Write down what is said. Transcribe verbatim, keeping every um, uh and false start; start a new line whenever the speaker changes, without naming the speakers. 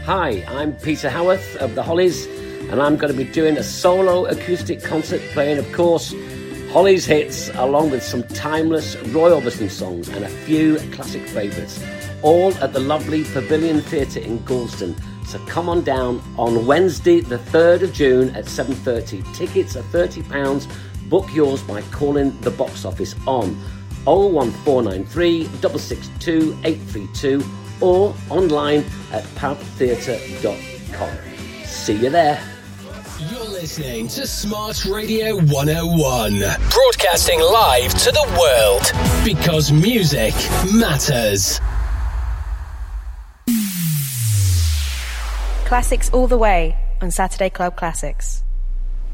Hi, I'm Peter Howarth of the Hollies, and I'm going to be doing a solo acoustic concert playing, of course, Hollies hits, along with some timeless Roy Orbison songs and a few classic favourites, all at the lovely Pavilion Theatre in Gorleston. So come on down on Wednesday the third of June at seven thirty. Tickets are thirty pounds. Book yours by calling the box office on oh one four nine three, six six two, eight three two or online at pub theatre dot com. See you there.
You're listening to Smart Radio one oh one, broadcasting live to the world, because music matters.
Classics all the way on Saturday Club Classics.